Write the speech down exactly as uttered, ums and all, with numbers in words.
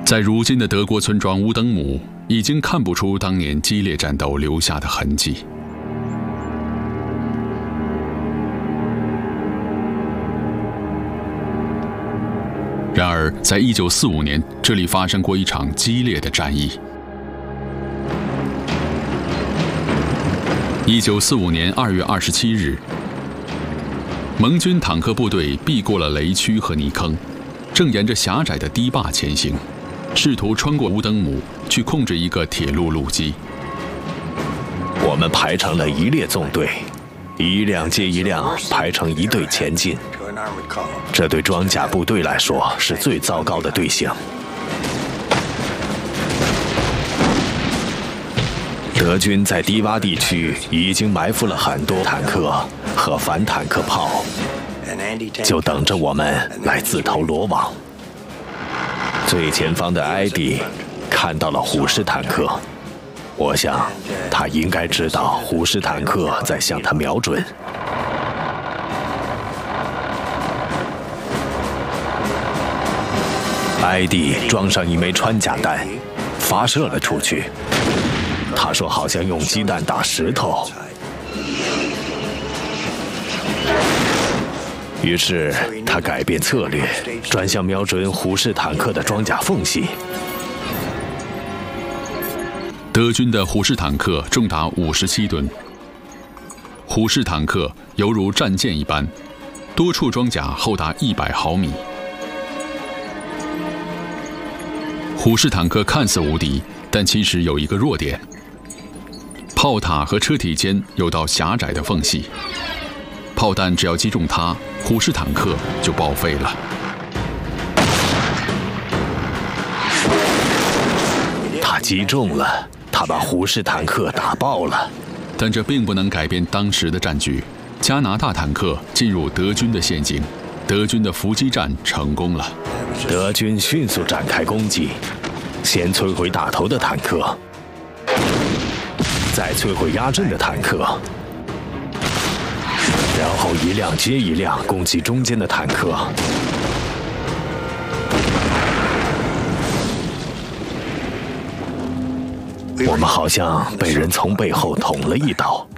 在如今的德国村庄乌登姆，已经看不出当年激烈战斗留下的痕迹。然而，在一九四五年，这里发生过一场激烈的战役。一九四五年二月二十七日，盟军坦克部队避过了雷区和泥坑，正沿着狭窄的堤坝前行，试图穿过乌登姆去控制一个铁路路基。 我们排成了一列纵队，一辆接一辆排成一队前进。这对装甲部队来说是最糟糕的队形。德军在低洼地区已经埋伏了很多坦克和反坦克炮，就等着我们来自投罗网。最前方的艾迪看到了虎式坦克，我想他应该知道虎式坦克在向他瞄准。艾迪装上一枚穿甲弹，发射了出去。他说好像用鸡蛋打石头。于是他改变策略，转向瞄准虎式坦克的装甲缝隙。 德军的虎式坦克重达五十七吨。虎式坦克犹如战舰一般，多处装甲厚达一百毫米。虎式坦克看似无敌，但其实有一个弱点：炮塔和车体间有道狭窄的缝隙，炮弹只要击中它，虎式坦克就报废了。 他击中了，他把虎式坦克打爆了。 但这并不能改变当时的战局。加拿大坦克进入德军的陷阱，德军的伏击战成功了。 德军迅速展开攻击，先摧毁打头的坦克，再摧毁压阵的坦克，然后一辆接一辆攻击中间的坦克。我们好像被人从背后捅了一刀。